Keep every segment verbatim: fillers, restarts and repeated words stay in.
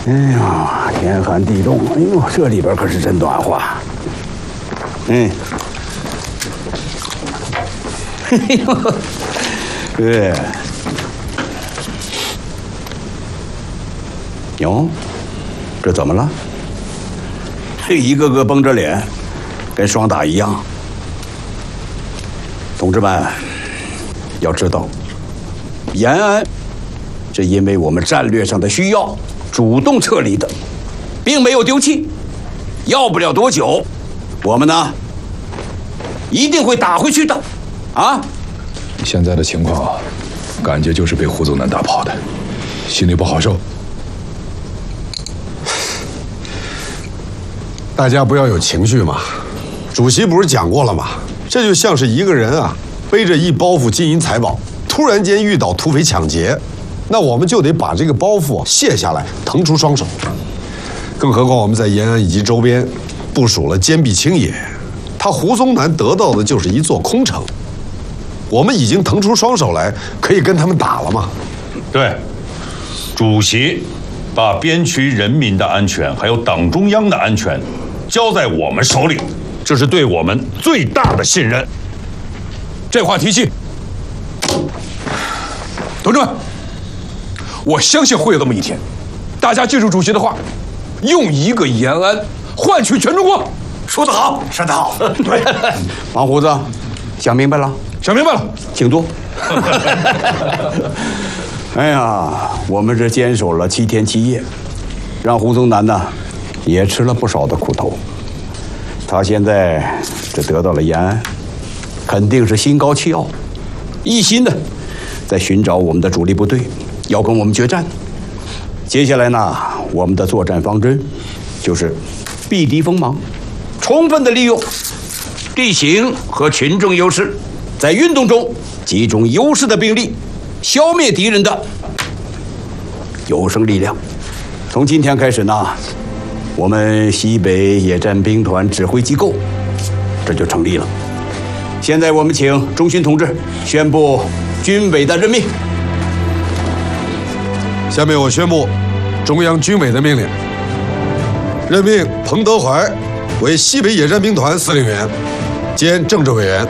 哎呀，天寒地冻，哎呦，这里边可是真暖和。嗯，哎呦，对，哟，这怎么了？这一个个绷着脸，跟霜打一样。同志们，要知道，延安是因为我们战略上的需要主动撤离的，并没有丢弃。要不了多久，我们呢一定会打回去的，啊！ 现在的情况，感觉就是被胡宗南打跑的，心里不好受。 大家不要有情绪嘛，主席不是讲过了吗？这就像是一个人啊，背着一包袱金银财宝，突然间遇到土匪抢劫，那我们就得把这个包袱卸下来，腾出双手。更何况我们在延安以及周边部署了坚壁清野，他胡宗南得到的就是一座空城。我们已经腾出双手来，可以跟他们打了吗？ 对，主席把边区人民的安全还有党中央的安全交在我们手里，这是对我们最大的信任。 这话提气，同志们，我相信会有这么一天，大家记住主席的话，用一个延安换取全中国。 说得好，说得好。对，王胡子，想明白了？ 想明白了， 请坐。哎呀，我们这坚守了七天七夜，让胡宗南呢也吃了不少的苦头。他现在这得到了延安，肯定是心高气傲，一心的在寻找我们的主力部队，要跟我们决战。接下来呢，我们的作战方针就是避敌锋芒，充分的利用地形和群众优势，在运动中集中优势的兵力，消灭敌人的有生力量。从今天开始呢，我们西北野战兵团指挥机构这就成立了。现在我们请中勋同志宣布军委的任命。 下面我宣布中央军委的命令：任命彭德怀为西北野战兵团司令员兼政治委员，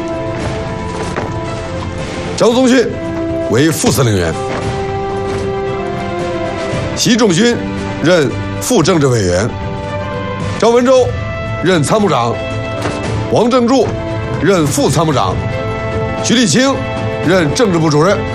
张宗逊为副司令员，习仲勋任副政治委员，张文周任参谋长，王正柱任副参谋长，徐立清任政治部主任。